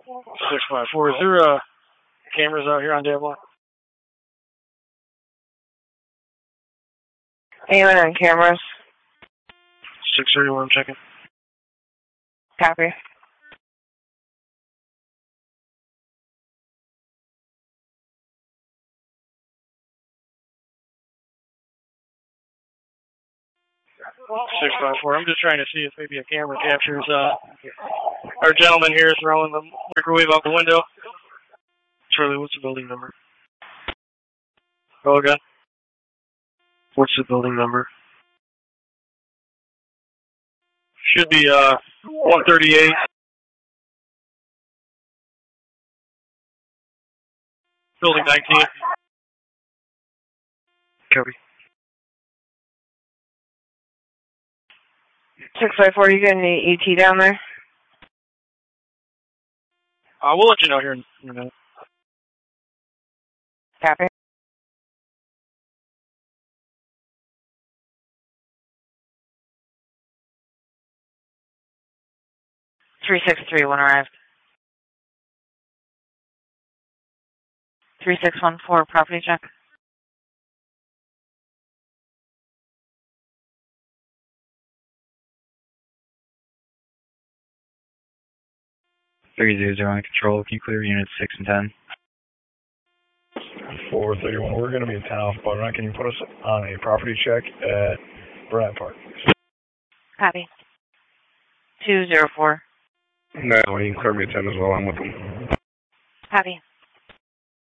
654. Is there cameras out here on day block? Anyone on cameras? 631, I'm checking. Copy. Six 654. I'm just trying to see if maybe a camera captures our gentleman here throwing the microwave out the window. Charlie, what's the building number? Oh, again. What's the building number? Should be 138. Building 19. Copy. 654, you got any ET down there? We'll let you know here in a minute. Copy. Three 631 arrived. 3614 property check. Three zero zero on control. Can you clear units 6 and 10? 431. We're going to be at 10 Alpha Butternut. Can you put us on a property check at Burnett Park? Copy. 204. No, you can clear me at 10 as well. I'm with them. Copy.